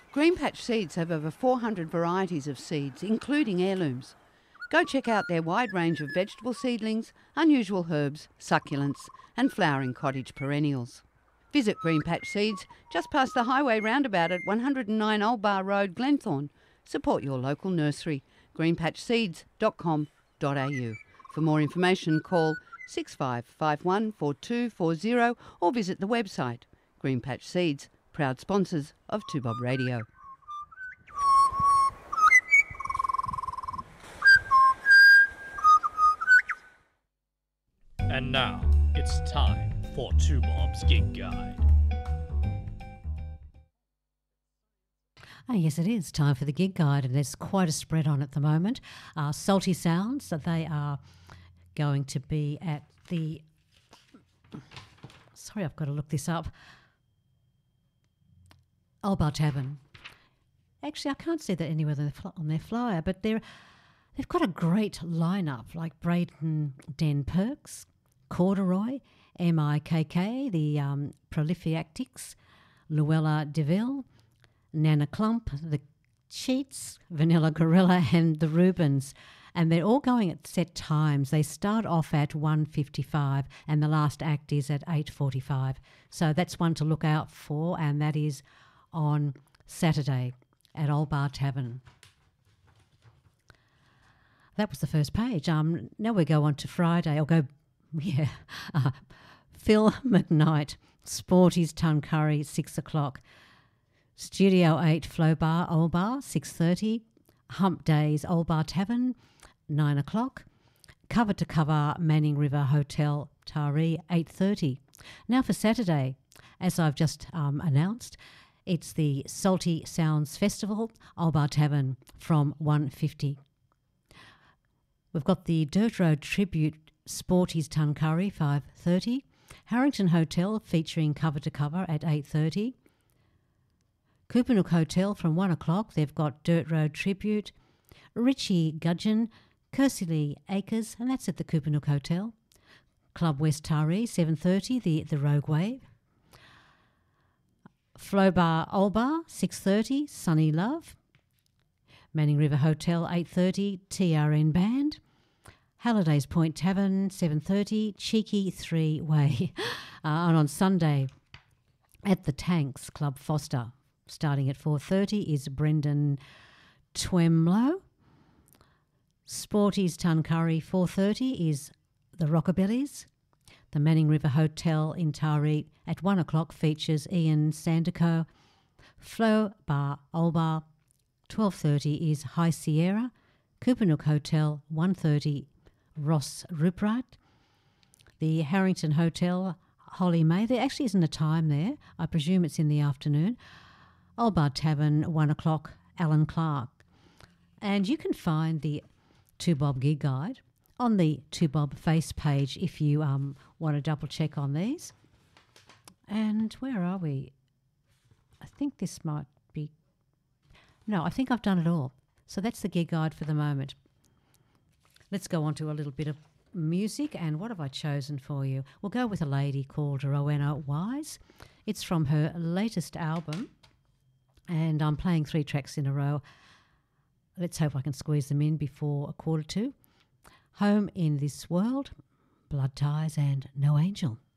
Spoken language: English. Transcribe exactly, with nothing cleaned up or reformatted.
Green Patch Seeds have over four hundred varieties of seeds, including heirlooms. Go check out their wide range of vegetable seedlings, unusual herbs, succulents and flowering cottage perennials. Visit Green Patch Seeds just past the highway roundabout at one oh nine Old Bar Road, Glenthorne. Support your local nursery, green patch seeds dot com dot a u. For more information, call six five five one four two four zero or visit the website. Green Patch Seeds, proud sponsors of two Bob Radio. And now, it's time for two Bob's Gig Guide. Oh, yes, it is time for the Gig Guide, and there's quite a spread on at the moment. Uh, Salty Sounds, that they are going to be at the... Sorry, I've got to look this up. Old Bar Tavern. Actually, I can't see that anywhere on their, fl- on their flyer, but they're, they've got a great lineup, like Braden Den Perks, Corduroy, M I K K, the um, Prolifiactics, Luella DeVille, Nana Clump, the Cheats, Vanilla Gorilla and the Rubens. And they're all going at set times. They start off at one fifty-five and the last act is at eight forty-five. So that's one to look out for, and that is on Saturday at Old Bar Tavern. That was the first page. Um, now we go on to Friday. I'll go, yeah, uh, Phil McKnight, Sporty's Ton Curry, six o'clock. Studio eight, Flow Bar, Old Bar, six thirty. Hump Days, Old Bar Tavern, nine o'clock. Cover to Cover, Manning River Hotel, Taree, eight thirty. Now for Saturday, as I've just um, announced, it's the Salty Sounds Festival, Old Bar Tavern, from one fifty. We've got the Dirt Road Tribute, Sporty's Ton Curry, five thirty. Harrington Hotel featuring Cover to Cover at eight thirty. Coopanook Hotel from one o'clock, they've got Dirt Road Tribute. Richie Gudgeon, Kersley Acres, and that's at the Coopanook Hotel. Club West Taree, seven thirty, the, the Rogue Wave. Flow Bar Old Bar, six thirty, Sunny Love. Manning River Hotel, eight thirty, T R N Band. Halliday's Point Tavern, seven thirty, Cheeky Three Way. uh, and on Sunday, at the Tanks, Club Foster, starting at four thirty, is Brendan Twemlow. Sporty's Ton Curry, four thirty, is the Rockabillys. The Manning River Hotel in Taree at one o'clock features Ian Sandico. Flow Bar Old Bar, twelve thirty, is High Sierra. Coopanook Hotel, one thirty, Ross Ruprecht. The Harrington Hotel, Holly May. There actually isn't a time there. I presume it's in the afternoon. Old Bar Tavern, one o'clock, Alan Clark. And you can find the two Bob Gig Guide on the two Bob face page if you um, want to double check on these. And where are we? I think this might be... No, I think I've done it all. So that's the Gig Guide for the moment. Let's go on to a little bit of music. And what have I chosen for you? We'll go with a lady called Rowena Wise. It's from her latest album. And I'm playing three tracks in a row. Let's hope I can squeeze them in before a quarter to. Home in This World, Blood Ties and No Angel.